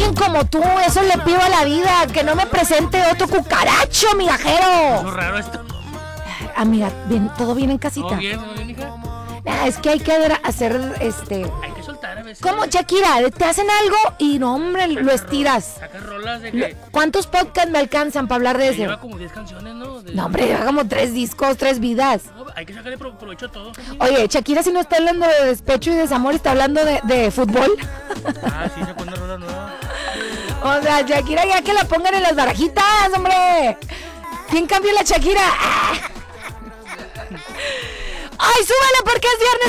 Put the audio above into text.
alguien como tú, eso le pido a la vida, que no me presente otro cucaracho, migajero. Es raro esto. Amiga, bien, ¿todo bien en casita? ¿Todo bien, hija? Es que hay que hacer, Hay que soltar a veces. ¿Cómo, Shakira? Te hacen algo y no, hombre, lo estiras. Sacas rolas de que... ¿Cuántos podcasts me alcanzan para hablar de eso? Lleva como 10 canciones, ¿no? No, hombre, lleva como 3 discos, 3 vidas. No, hay que sacarle provecho a todo. Oye, Shakira, si no está hablando de despecho y desamor, está hablando de fútbol. Sí, se pone rola nueva. O sea, Shakira, ya que la pongan en las barajitas, hombre. ¿Quién cambió la Shakira? ¡Ay, súbela porque es viernes!